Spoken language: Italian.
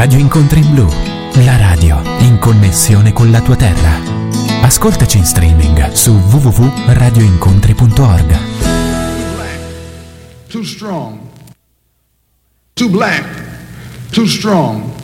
Radio Incontri Blu, la radio in connessione con la tua terra. Ascoltaci in streaming su www.radioincontri.org. Too strong. Too black. Too strong.